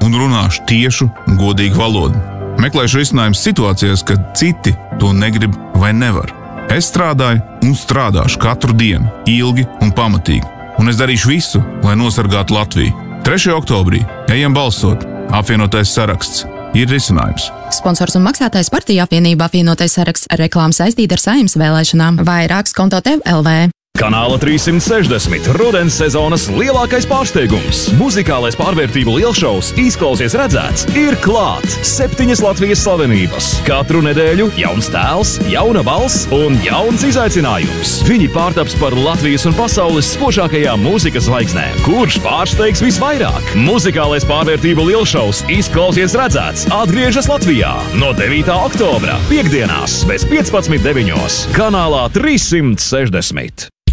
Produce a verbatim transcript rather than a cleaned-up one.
un runāšu tiešu un godīgu valodu. Meklēšu risinājumus situācijās, kad citi to negrib vai nevar. Es strādāju un strādāšu katru dienu, ilgi un pamatīgi, un es darīšu visu, lai nosargātu Latviju. trešajā oktobrī ejam balsot. Apvienotais saraksts ir risinājums. Sponsors un maksātājs Partija apvienība apvienotais saraksts. Reklāma saistīta ar Saeimas vēlēšanām. Vairāks konto tev L V. Kanāla trīsimt sešdesmit rudens sezonas lielākais pārsteigums. Muzikālais pārvērtību lielšovs Izklausies redzēts ir klāt. Septiņas Latvijas slavenības. Katru nedēļu jauns tēls, jauna balss un jauns izaicinājums. Viņi pārtaps par Latvijas un pasaules spožākajām mūzikas zvaigznēm. Kurš pārsteigs visvairāk? Muzikālais pārvērtību lielšovs Izklausies redzēts atgriežas Latvijā no devītā oktobra, piekdienās bez piecpadsmit deviņos. Kanālā trīsimt sešdesmit.